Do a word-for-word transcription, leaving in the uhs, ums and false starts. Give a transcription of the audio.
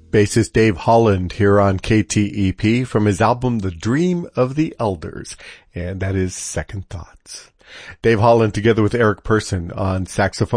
Bassist Dave Holland here on K T E P from his album The Dream of the Elders, and that is Second Thoughts. Dave Holland together with Eric Persson on saxophone.